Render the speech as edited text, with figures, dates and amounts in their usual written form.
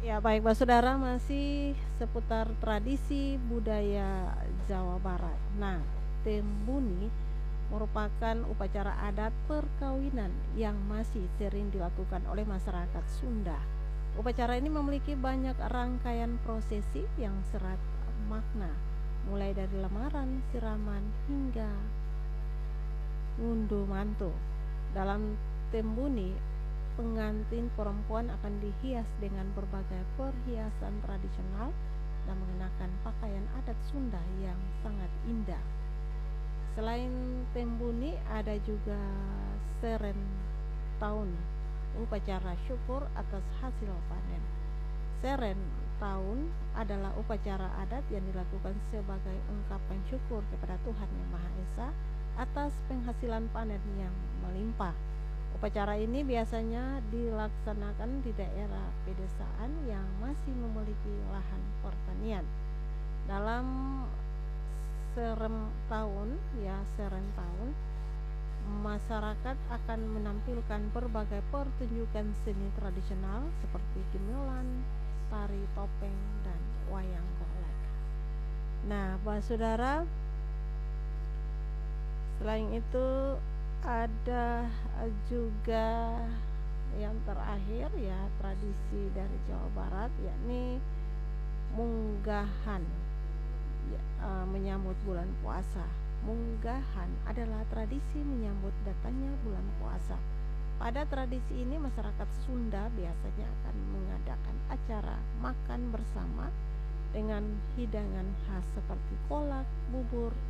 Ya, baik Pak Saudara, masih seputar tradisi budaya Jawa Barat. Nah, Tembuni merupakan upacara adat perkawinan yang masih sering dilakukan oleh masyarakat Sunda. Upacara ini memiliki banyak rangkaian prosesi yang serat makna, mulai dari lamaran, siraman, hingga ngunduh mantu. Dalam Tembuni, pengantin perempuan akan dihias dengan berbagai perhiasan tradisional dan mengenakan pakaian adat Sunda yang sangat indah. Selain Tembuni, ada juga Seren Tahun, upacara syukur atas hasil panen. Seren Tahun adalah upacara adat yang dilakukan sebagai ungkapan syukur kepada Tuhan Yang Maha Esa atas penghasilan panen yang melimpah. Upacara ini biasanya dilaksanakan di daerah pedesaan yang masih memiliki lahan pertanian. Dalam Seren Tahun, masyarakat akan menampilkan berbagai pertunjukan seni tradisional seperti gamelan, tari topeng, dan wayang golek. Nah, Pak Saudara, selain itu ada juga yang terakhir, ya, tradisi dari Jawa Barat, yakni munggahan, ya, menyambut bulan puasa. Munggahan adalah tradisi menyambut datangnya bulan puasa. Pada tradisi ini masyarakat Sunda biasanya akan mengadakan acara makan bersama dengan hidangan khas seperti kolak, bubur,